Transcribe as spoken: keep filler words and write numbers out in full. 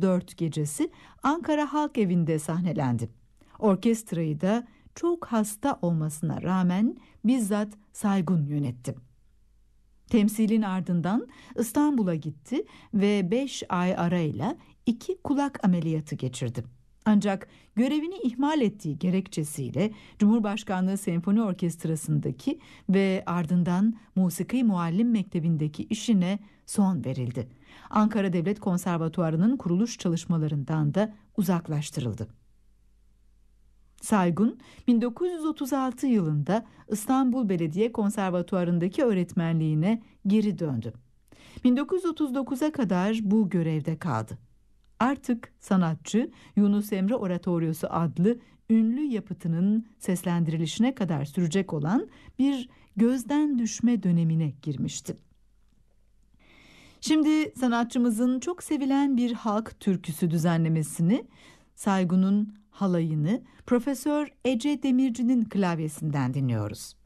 otuz dört gecesi Ankara Halk Evi'nde sahnelendi. Orkestrayı da çok hasta olmasına rağmen bizzat Saygun yönetti. Temsilin ardından İstanbul'a gitti ve beş ay arayla iki kulak ameliyatı geçirdi. Ancak görevini ihmal ettiği gerekçesiyle Cumhurbaşkanlığı Senfoni Orkestrası'ndaki ve ardından Musiki Muallim Mektebi'ndeki işine son verildi. Ankara Devlet Konservatuvarı'nın kuruluş çalışmalarından da uzaklaştırıldı. Saygun, bin dokuz yüz otuz altı yılında İstanbul Belediye Konservatuvarı'ndaki öğretmenliğine geri döndü. bin dokuz yüz otuz dokuza kadar bu görevde kaldı. Artık sanatçı Yunus Emre Oratoryosu adlı ünlü yapıtının seslendirilişine kadar sürecek olan bir gözden düşme dönemine girmişti. Şimdi sanatçımızın çok sevilen bir halk türküsü düzenlemesini, Saygun'un Halayını Profesör Ece Demirci'nin klavyesinden dinliyoruz.